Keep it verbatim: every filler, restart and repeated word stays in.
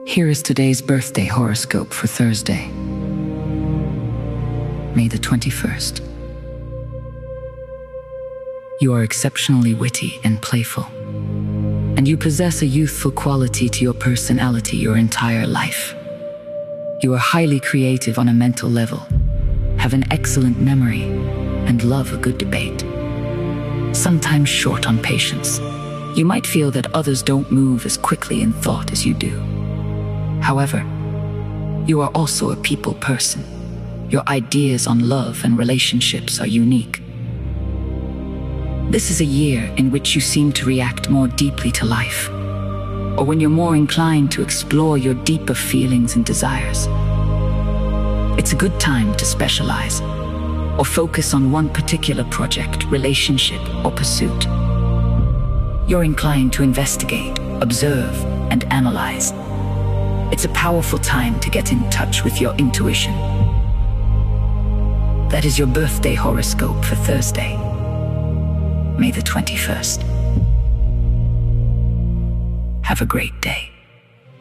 Here is today's birthday horoscope for Thursday, May the twenty-first. You are exceptionally witty and playful, and you possess a youthful quality to your personality your entire life. You are highly creative on a mental level, have an excellent memory, and love a good debate. Sometimes short on patience, you might feel that others don't move as quickly in thought as you do. However, you are also a people person. Your ideas on love and relationships are unique. This is a year in which you seem to react more deeply to life, or when you're more inclined to explore your deeper feelings and desires. It's a good time to specialize or focus on one particular project, relationship, or pursuit. You're inclined to investigate, observe, and analyze. It's a powerful time to get in touch with your intuition. That is your birthday horoscope for Thursday, May the twenty-first. Have a great day.